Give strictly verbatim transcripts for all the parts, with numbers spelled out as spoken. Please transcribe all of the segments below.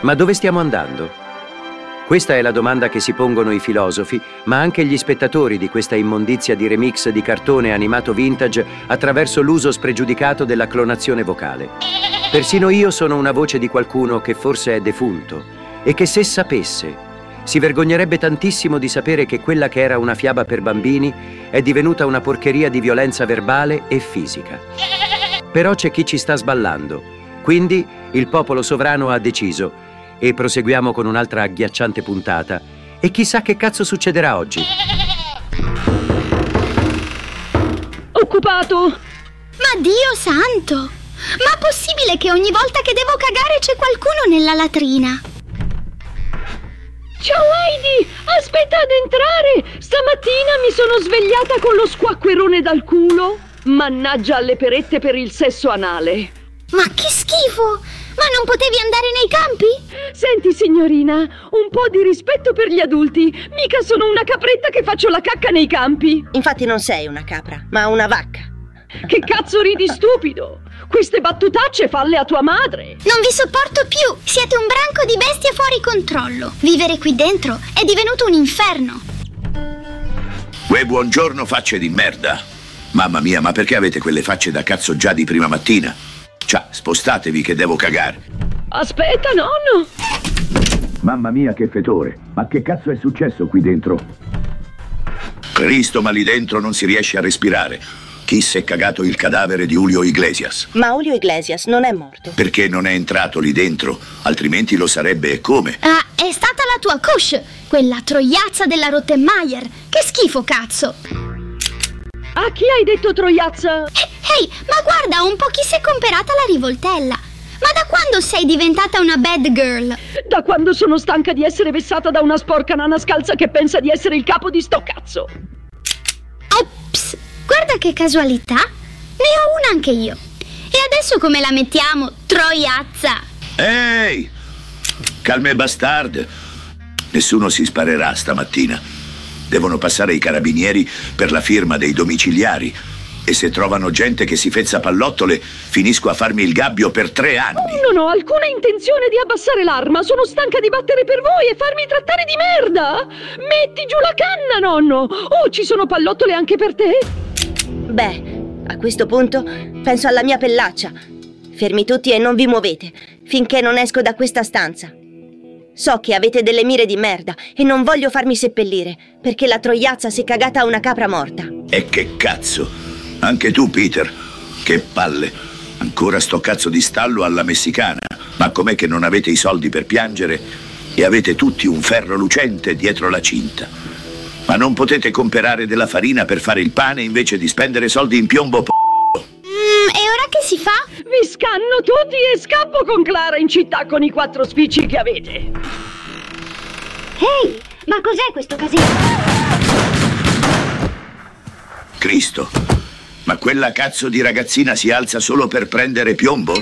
Ma dove stiamo andando? Questa è la domanda che si pongono i filosofi, ma anche gli spettatori di questa immondizia di remix di cartone animato vintage attraverso l'uso spregiudicato della clonazione vocale. Persino io sono una voce di qualcuno che forse è defunto e che, se sapesse, si vergognerebbe tantissimo di sapere che quella che era una fiaba per bambini è divenuta una porcheria di violenza verbale e fisica. Però c'è chi ci sta sballando, quindi il popolo sovrano ha deciso. E proseguiamo con un'altra agghiacciante puntata. E chissà che cazzo succederà oggi. Occupato! Ma Dio santo! Ma possibile che ogni volta che devo cagare c'è qualcuno nella latrina? Ciao Heidi! Aspetta ad entrare! Stamattina mi sono svegliata con lo squacquerone dal culo. Mannaggia alle perette per il sesso anale. Ma che schifo! Ma non potevi andare nei campi? Senti signorina, un po' di rispetto per gli adulti. Mica sono una capretta che faccio la cacca nei campi. Infatti non sei una capra, ma una vacca. Che cazzo ridi, stupido? Queste battutacce falle a tua madre. Non vi sopporto più. Siete un branco di bestie fuori controllo. Vivere qui dentro è divenuto un inferno. Uè, buongiorno facce di merda. Mamma mia, ma perché avete quelle facce da cazzo già di prima mattina? Ciao, spostatevi che devo cagare. Aspetta, nonno. Mamma mia, che fetore. Ma che cazzo è successo qui dentro? Cristo, ma lì dentro non si riesce a respirare. Chi si è cagato il cadavere di Julio Iglesias? Ma Julio Iglesias non è morto. Perché non è entrato lì dentro? Altrimenti lo sarebbe e come? Ah, è stata la tua Kush, quella troiazza della Rottenmeier. Che schifo, cazzo. A chi hai detto troiazza? Ehi, ma guarda un po' chi si è comperata la rivoltella. Ma da quando sei diventata una bad girl? Da quando sono stanca di essere vessata da una sporca nana scalza che pensa di essere il capo di sto cazzo. Ops, guarda che casualità. Ne ho una anche io. E adesso come la mettiamo, troiazza? Ehi, calme bastard. Nessuno si sparerà stamattina. Devono passare i carabinieri per la firma dei domiciliari. E se trovano gente che si fezza pallottole, finisco a farmi il gabbio per tre anni. Oh, non ho alcuna intenzione di abbassare l'arma. Sono stanca di battere per voi e farmi trattare di merda. Metti giù la canna, nonno. Oh, ci sono pallottole anche per te? Beh, a questo punto penso alla mia pellaccia. Fermi tutti e non vi muovete finché non esco da questa stanza. So che avete delle mire di merda e non voglio farmi seppellire perché la troiazza si è cagata a una capra morta. E che cazzo? Anche tu, Peter? Che palle. Ancora sto cazzo di stallo alla messicana. Ma com'è che non avete i soldi per piangere e avete tutti un ferro lucente dietro la cinta? Ma non potete comperare della farina per fare il pane invece di spendere soldi in piombo p***o? Mm, e ora che si fa? Vi scanno tutti e scappo con Clara in città con i quattro spicci che avete. Ehi, ma cos'è questo casino? Cristo, ma quella cazzo di ragazzina si alza solo per prendere piombo?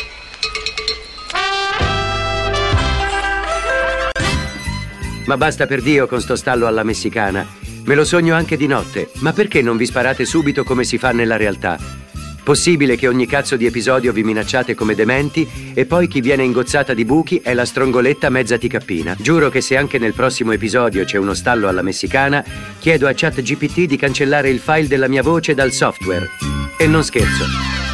Ma basta per Dio con sto stallo alla messicana. Me lo sogno anche di notte. Ma perché non vi sparate subito come si fa nella realtà? Possibile che ogni cazzo di episodio vi minacciate come dementi e poi chi viene ingozzata di buchi è la strongoletta mezza ticappina? Giuro che se anche nel prossimo episodio c'è uno stallo alla messicana, chiedo a ChatGPT di cancellare il file della mia voce dal software. E non scherzo.